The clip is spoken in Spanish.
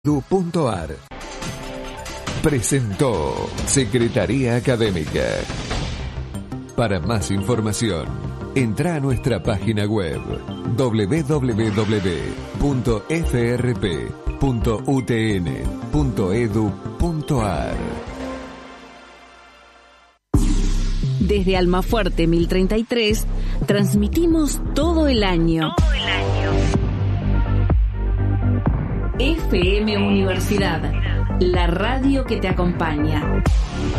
edu.ar. Presentó Secretaría Académica. Para más información, entra a nuestra página web www.frp.utn.edu.ar. Desde Almafuerte 1033, transmitimos todo el año. FM Universidad, la radio que te acompaña.